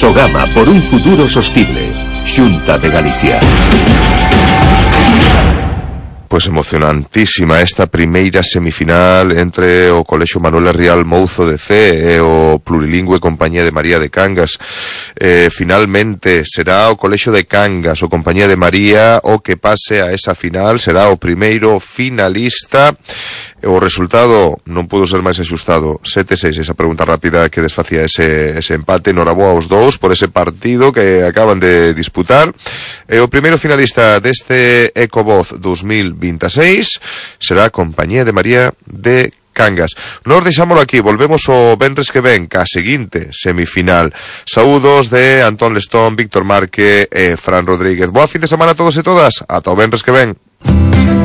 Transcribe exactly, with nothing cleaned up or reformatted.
Sogama por un futuro sostible. Xunta de Galicia. Pois emocionantísima esta primeira semifinal entre o Colexio Manuela Rial Mouzo de Cee e o Plurilingüe Compañía de María de Cangas. Eh, finalmente será o Colexio de Cangas, o Compañía de María, o que pase a esa final, será o primeiro finalista. O resultado non pudo ser máis axustado, sete seis, esa pregunta rápida que desfacía ese, ese empate. Noraboa aos dous por ese partido que acaban de disputar. E o primeiro finalista deste Ecovoz dos mil veintiséis será a Compañía de María de Cangas. Nos deixámoslo aquí, volvemos o venres que ven ca seguinte semifinal. Saúdos de Antón Lestón, Víctor Marque e Fran Rodríguez. Boa fin de semana a todos e todas, ata o venres que ven.